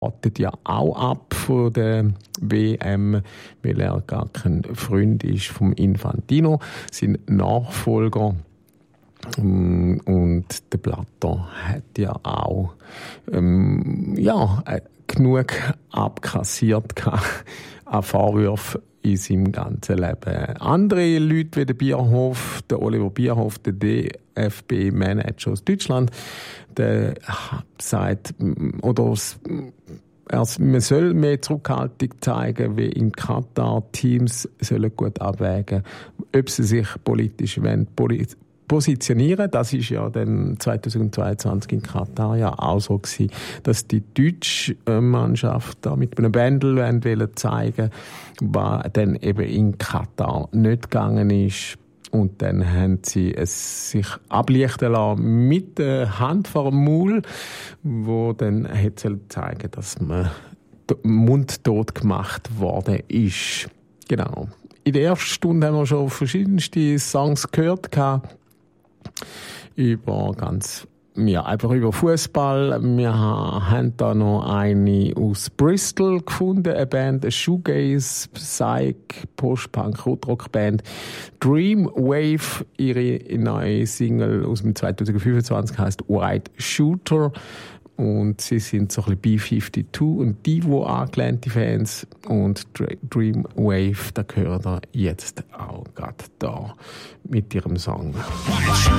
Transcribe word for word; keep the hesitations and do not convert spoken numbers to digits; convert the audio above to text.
wartet ja auch ab von der W M, weil er gar kein Freund ist vom Infantino, sein Nachfolger. Und der Blatter hat ja auch ähm, ja, genug abkassiert an Vorwürfen in seinem ganzen Leben. Andere Leute wie der Bierhoff, der Oliver Bierhoff, der D F B-Manager aus Deutschland, der sagt, oder also man soll mehr Zurückhaltung zeigen, wie in Katar. Teams sollen gut abwägen, ob sie sich politisch wollen, polit- positionieren. Das ist ja dann zweitausendzweiundzwanzig in Katar ja auch so gewesen, dass die deutsche Mannschaft da mit einem Bändel wollen zeigen, was dann eben in Katar nicht gegangen ist. Und dann haben sie es sich ablichten lassen mit der Hand vor dem Maul, wo dann hätte zeigen, dass man mundtot gemacht worden ist. Genau. In der ersten Stunde haben wir schon verschiedenste Songs gehört, über ganz, ja, einfach über Fußball. Wir haben da noch eine aus Bristol gefunden, eine Band, eine Shoegaze, Psych, Post-Punk, Krautrock-Band. Dreamwave, ihre neue Single aus dem zweitausendfünfundzwanzig heisst White Shooter. Und sie sind so ein bisschen B zweiundfünfzig und Divo angelehnte Fans. Und Dreamwave, da gehört er jetzt auch gerade da mit ihrem Song. White Shooter.